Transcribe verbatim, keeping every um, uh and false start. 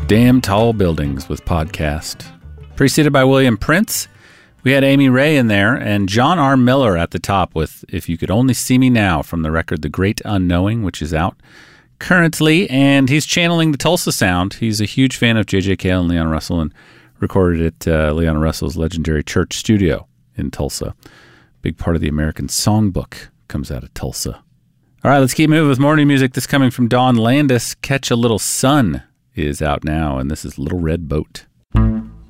Damn Tall Buildings with Podcast. Preceded by William Prince. We had Amy Ray in there and John R. Miller at the top with If You Could Only See Me Now from the record The Great Unknowing, which is out currently. And he's channeling the Tulsa sound. He's a huge fan of J J Cale and Leon Russell and recorded at uh, Leon Russell's legendary church studio in Tulsa. Big part of the American Songbook comes out of Tulsa. All right, let's keep moving with more new music. This coming from Dawn Landis. Catch a Little Sun is out now, and this is Little Red Boat.